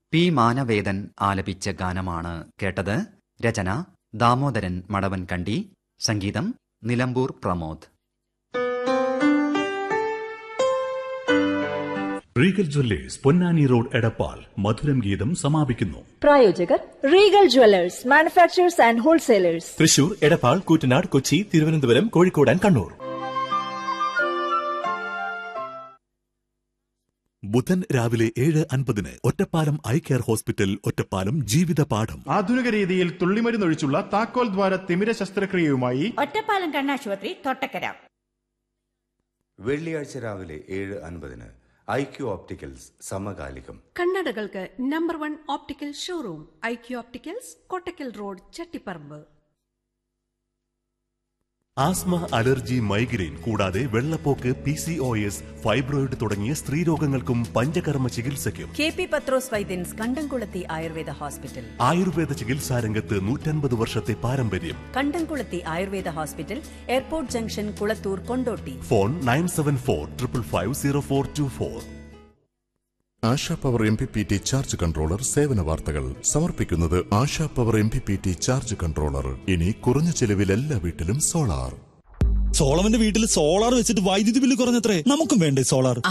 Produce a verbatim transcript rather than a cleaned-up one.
P Manavedan ആലപിച്ച ഗാനമാണ് കേട്ടത്. രചന ദാമോദരൻ മടവൻകണ്ടി, സംഗീതം Nilambur Pramod. Regal Jewellers Ponnani road Edappal മധുരം ഗീതം സമാപിക്കുന്നു. പ്രായോജകർ Regal Jewellers, manufacturers and wholesalers, Thrissur, Edappal, Koottanad, Kochi, Thiruvananthapuram, Kozhikode and Kannur. ബുധൻ രാവിലെ ഏഴ് അൻപതിന് Ottapalam eye care hospital, Ottapalam ജീവിത പാഠം. ആധുനിക രീതിയിൽ തുള്ളിമരുന്നൊഴിച്ചുള്ള താക്കോൽ ദ്വാര തിമിര ശസ്ത്രക്രിയയുമായി ഒറ്റപ്പാലം കണ്ണാശുപത്രി, തൊട്ടക്കര. വെള്ളിയാഴ്ച രാവിലെ ഏഴ് അൻപതിന് ഐ ക്യു ഓപ്റ്റിക്കൽസ് സമകാലികം. കണ്ണടകൾക്ക് number one optical showroom I Q opticals, Kottakkal road, Chattiparamba. Asthma, allergy, migraine കൂടാതെ വെള്ളപ്പോക്ക്, P C O S, fibroid തുടങ്ങിയ സ്ത്രീരോഗങ്ങൾക്കും പഞ്ചകർമ്മ ചികിത്സയ്ക്കും കെ പി പത്രോസ് വൈദ്യൻസ്, കണ്ടംകുളത്തി ആയുർവേദ ഹോസ്പിറ്റൽ. ആയുർവേദ ചികിത്സാ രംഗത്ത് നൂറ്റൻപത് വർഷത്തെ പാരമ്പര്യം. കണ്ടംകുളത്തി Ayurveda hospital, airport junction, Kulathur, Kondotty. Phone nine seven four triple five zero four to four. ASHA power M P P T charge controller സേവന വാർത്തകൾ സമർപ്പിക്കുന്നത് ASHA power M P P T charge controller. ഇനി കുറഞ്ഞ ചെലവിൽ എല്ലാ വീട്ടിലും സോളാർ. സോളവന്റെ വീട്ടിൽ സോളാർ വെച്ചിട്ട് വൈദ്യുതി ബില്ല് കുറഞ്ഞത്രേ. നമുക്കും വേണ്ടേ സോളാർ?